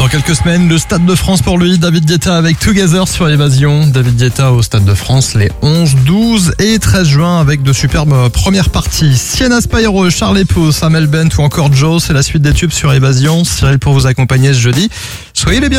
Dans quelques semaines, le Stade de France pour lui, David Guetta avec Together sur Évasion. David Guetta au Stade de France les 11, 12 et 13 juin avec de superbes premières parties. Sienna Spyro, Charles Epouse, Amel Bent ou encore Joe, c'est la suite des tubes sur Évasion. Cyril pour vous accompagner ce jeudi. Soyez les bienvenus.